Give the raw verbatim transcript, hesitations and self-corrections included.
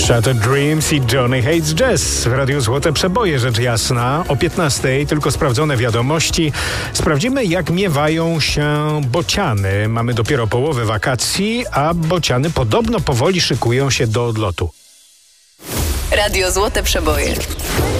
Shattered Dreams i Johnny Hates Jazz w Radiu Złote Przeboje, rzecz jasna. O piętnastej tylko sprawdzone wiadomości. Sprawdzimy, jak miewają się bociany. Mamy dopiero połowę wakacji, a bociany podobno powoli szykują się do odlotu. Radio Złote Przeboje.